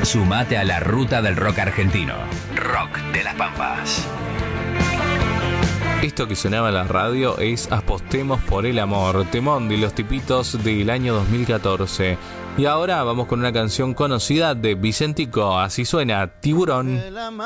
Sumate a la ruta del rock argentino. Rock de las Pampas. Esto que sonaba en la radio es Apostemos por el Amor, temón de Los Tipitos del año 2014. Y ahora vamos con una canción conocida de Vicentico, así suena, Tiburón.